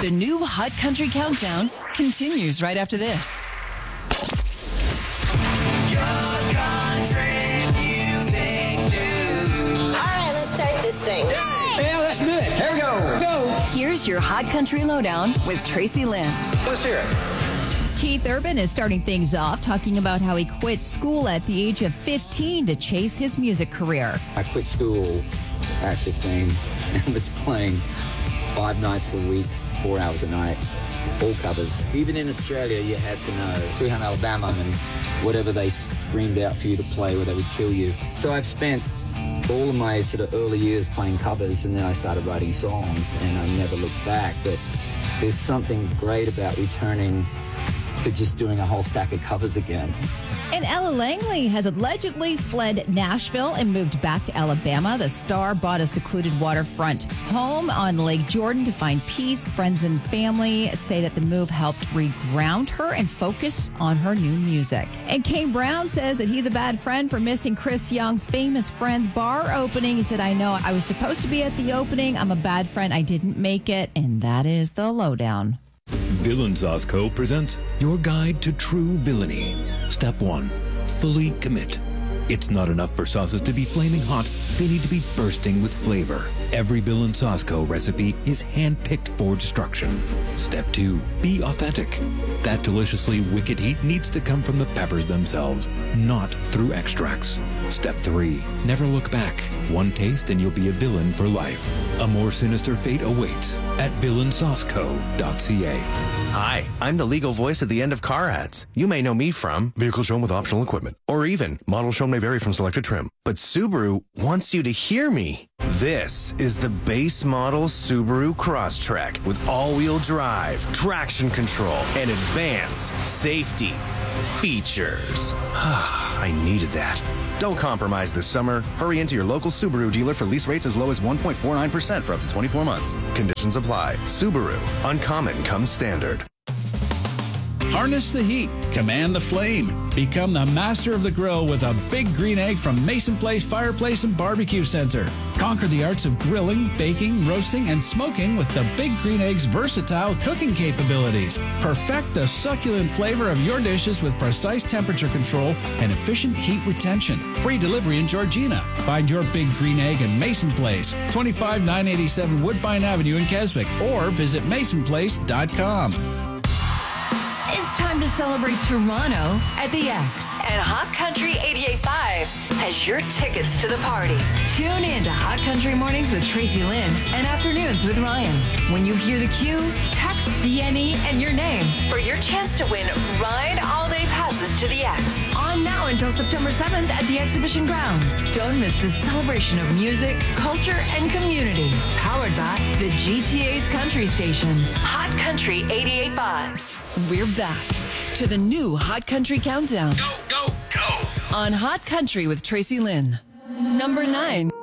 The new Hot Country Countdown continues right after this. Yeah, let's do it. Here we go. Go. Here's your Hot Country Lowdown with Tracy Lynn. Let's hear it. Keith Urban is starting things off, talking about how he quit school at the age of 15 to chase his music career. I quit school at 15 and was playing 5 nights a week, 4 hours a night, all covers. Even in Australia, you had to know Sweet Home Alabama and whatever they screamed out for you to play or they would kill you. So I've spent all of my sort of early years playing covers, and then I started writing songs, and I never looked back. But there's something great about returning to just doing a whole stack of covers again. And Ella Langley has allegedly fled Nashville and moved back to Alabama. The star bought a secluded waterfront home on Lake Jordan to find peace. Friends and family say that the move helped reground her and focus on her new music. And Kane Brown says that he's a bad friend for missing Chris Young's Famous Friends bar opening. He said, I know I was supposed to be at the opening. I'm a bad friend. I didn't make it. And that is the lowdown. Villain Sauce Co. presents your guide to true villainy. Step 1. Fully commit. It's not enough for sauces to be flaming hot. They need to be bursting with flavor. Every Villain Sauce Co. recipe is hand-picked for destruction. Step 2. Be authentic. That deliciously wicked heat needs to come from the peppers themselves, not through extracts. Step 3. Never look back. One taste and you'll be a villain for life. A more sinister fate awaits at villainSauceCo.ca. Hi, I'm the legal voice at the end of car ads. You may know me from vehicle shown with optional equipment, or even model shown may vary from selected trim. But Subaru wants you to hear me. This is the base model Subaru Crosstrek with all-wheel drive, traction control, and advanced safety features. I needed that. Don't compromise this summer. Hurry into your local Subaru dealer for lease rates as low as 1.49% for up to 24 months. Conditions apply. Subaru. Uncommon comes standard. Harness the heat, command the flame. Become the master of the grill with a Big Green Egg from Mason Place Fireplace and Barbecue Center. Conquer the arts of grilling, baking, roasting, and smoking with the Big Green Egg's versatile cooking capabilities. Perfect the succulent flavor of your dishes with precise temperature control and efficient heat retention. Free delivery in Georgina. Find your Big Green Egg in Mason Place, 25987 Woodbine Avenue in Keswick, or visit masonplace.com. It's time to celebrate Toronto at the X. And Hot Country 88.5 has your tickets to the party. Tune in to Hot Country Mornings with Tracy Lynn and Afternoons with Ryan. When you hear the cue, text CNE and your name for your chance to win Ride All Day passes to the X. On now until September 7th at the exhibition grounds. Don't miss the celebration of music, culture, and community. Powered by the GTA's Country Station. Hot Country 88.5. We're back to the new Hot Country Countdown. Go, go, go. On Hot Country with Tracy Lynn. Number 9.